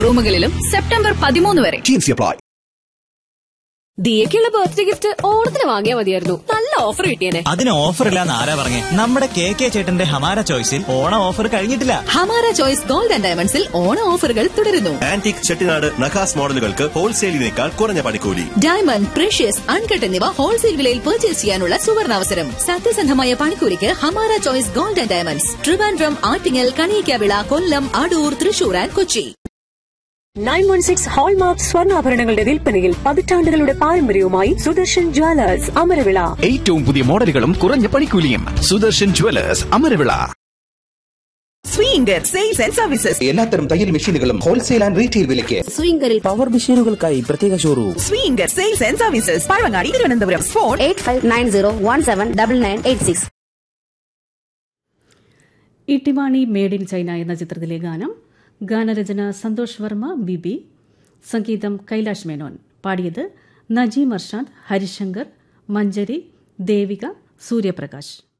റൂമുകളിലും September 13 വരെ. ദിയക്കുള്ള birthday gift ഓണത്തിന് വാങ്ങിയാൽ മതിയായിരുന്നു. നല്ല ഓഫർ കിട്ടിയേനെ. അതിന് ഓഫർ ഇല്ലാന്ന് ആരാ പറഞ്ഞേ? നമ്മുടെ കെ ചേട്ടന്റെ ഹമാര ചോയ്സിൽ ഓണ ഓഫർ കഴിഞ്ഞിട്ടില്ല. ഹമാര ചോയ്സ് ഗോൾഡ് ആൻഡ് ഡയമണ്ട്സിൽ ഓണ ഓഫറുകൾ തുടരുന്നു. ആന്റിക് ചെട്ടിനാട് നഖാസ് മോഡലുകൾക്ക് ഹോൾസെയിലിനേക്കാൾ കുറഞ്ഞ പണിക്കൂലി. ഡയമണ്ട്, പ്രഷ്യസ്, അൺകട്ട് എന്നിവ ഹോൾസെയിൽ വിലയിൽ പർച്ചേസ് ചെയ്യാനുള്ള സുവർണാവസരം. സത്യസന്ധമായ പണിക്കൂലിക്ക് Hamara choice gold and diamonds, Trivandrum, Attingal, Kaliyakkavilai, Kollam, Adoor, Thrissur and Kochi. 916 hallmark സ്വർണ്ണാഭരണങ്ങളുടെ വിൽപ്പനയിൽ പതിറ്റാണ്ടുകളുടെ പാരമ്പര്യവുമായി സുദർശൻ ജ്വല്ലേഴ്സ്, അമരവിള. ഏറ്റവും പുതിയ മോഡലുകളും കുറഞ്ഞ പണിക്കൂലിയും. Sudarshan Jewellers, Amaravila. Swinger sales and services. എല്ലാത്തരം തയ്യൽ മെഷീനുകളും ഹോൾസെയിൽ ആൻഡ് റീറ്റെയിൽ വിലയ്ക്ക്. സ്വിംഗറിൽ പവർ മെഷീനുകൾക്കായി പ്രത്യേക showroom. Swinger sales and services, Pazhavangadi, Thiruvananthapuram. Phone 8590179986. ഇട്ടിവാണി made in China എന്ന ചിത്രത്തിലെ ഗാനം. ഗാനരചന സന്തോഷ് വർമ്മ, ബിബി. സംഗീതം കൈലാഷ് മേനോൻ. പാടിയത് നജീം അർഷാദ്, ഹരിശങ്കർ, മഞ്ജരി, ദേവിക, സൂര്യപ്രകാശ്.